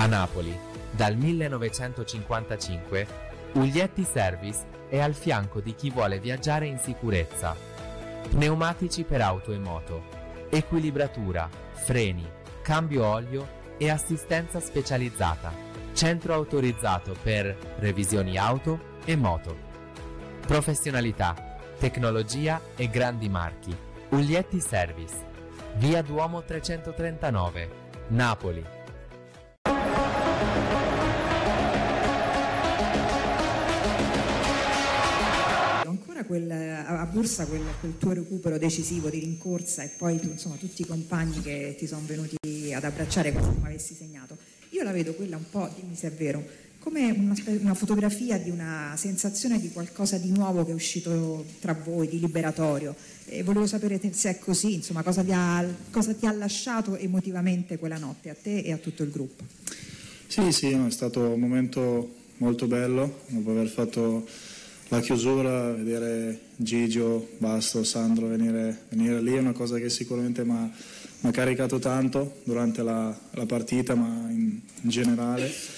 A Napoli, dal 1955, Uglietti Service è al fianco di chi vuole viaggiare in sicurezza. Pneumatici per auto e moto, equilibratura, freni, cambio olio e assistenza specializzata. Centro autorizzato per revisioni auto e moto. Professionalità, tecnologia e grandi marchi. Uglietti Service. Via Duomo 339, Napoli. A Bursa quel tuo recupero decisivo di rincorsa e poi insomma tutti i compagni che ti sono venuti ad abbracciare come avessi segnato. Io la vedo quella un po', dimmi se è vero, come una fotografia di una sensazione di qualcosa di nuovo che è uscito tra voi, di liberatorio, e volevo sapere se è così, insomma cosa ti ha lasciato emotivamente quella notte a te e a tutto il gruppo. Sì, è stato un momento molto bello dopo aver fatto la chiusura, vedere Gigio, Basto, Sandro venire lì è una cosa che sicuramente mi ha caricato tanto durante la partita, ma in generale.